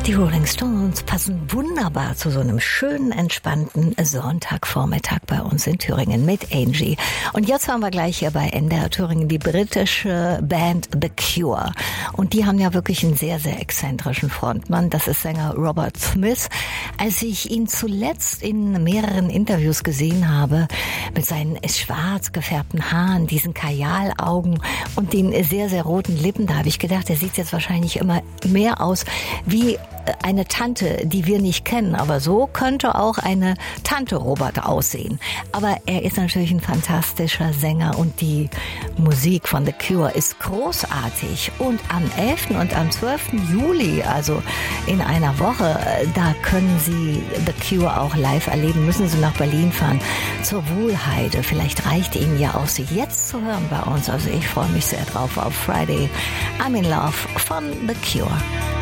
Die Rolling Stones passen wunderbar zu so einem schönen, entspannten Sonntagvormittag bei uns in Thüringen mit Angie. Und jetzt haben wir gleich hier bei NDR Thüringen die britische Band The Cure. Und die haben ja wirklich einen sehr, sehr exzentrischen Frontmann. Das ist Sänger Robert Smith. Als ich ihn zuletzt in mehreren Interviews gesehen habe, mit seinen schwarz gefärbten Haaren, diesen Kajalaugen und den sehr, sehr roten Lippen, da habe ich gedacht, er sieht jetzt wahrscheinlich immer mehr aus wie eine Tante, die wir nicht kennen, aber so könnte auch eine Tante Robert aussehen. Aber er ist natürlich ein fantastischer Sänger und die Musik von The Cure ist großartig. Und am 11. und am 12. Juli, also in einer Woche, da können Sie The Cure auch live erleben, müssen Sie nach Berlin fahren, zur Wuhlheide. Vielleicht reicht Ihnen ja auch, Sie jetzt zu hören bei uns. Also ich freue mich sehr drauf auf Friday I'm in Love von The Cure.